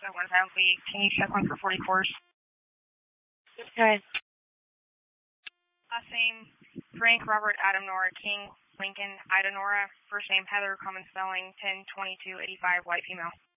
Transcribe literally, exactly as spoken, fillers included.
So one pound league. Can you check one for forty-fours? Okay. Last name, Frank, Robert, Adam, Nora, King, Lincoln, Ida, Nora. First name, Heather, common spelling, ten twenty-two eighty-five, white female.